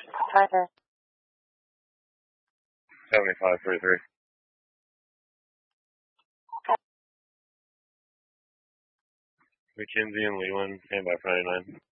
Tyler. 7533. McKenzie and Leland, stand by for 99.